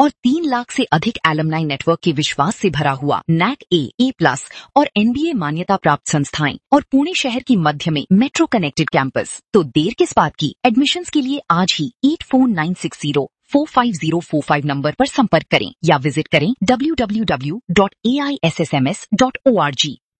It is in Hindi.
और 3 लाख से अधिक एलुमनाई नेटवर्क के विश्वास से भरा हुआ NAC A+ और NBA मान्यता प्राप्त संस्थाएं और पुणे शहर की मध्य में मेट्रो कनेक्टेड कैंपस। तो देर किस बात की, एडमिशन्स के लिए आज ही 8496045045 नंबर पर संपर्क करें या विजिट करें www.aissms.org।